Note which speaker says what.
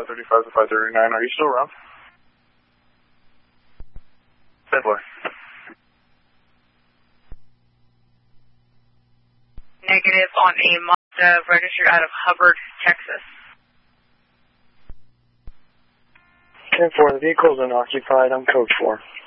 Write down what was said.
Speaker 1: 535 to 539. Are you still around? 10-4.
Speaker 2: Negative on a Mazda registered out of Hubbard, Texas.
Speaker 1: 10-4, the vehicle is unoccupied on code 4.